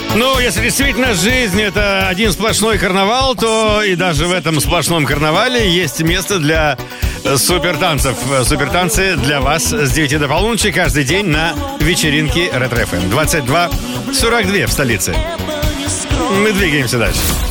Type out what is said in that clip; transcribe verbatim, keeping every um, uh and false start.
Ну, если действительно жизнь — это один сплошной карнавал, то и даже в этом сплошном карнавале есть место для супертанцев. Супертанцы для вас с девяти до полуночи каждый день на вечеринке Ретро эф эм. двадцать два сорок два в столице. Мы двигаемся дальше.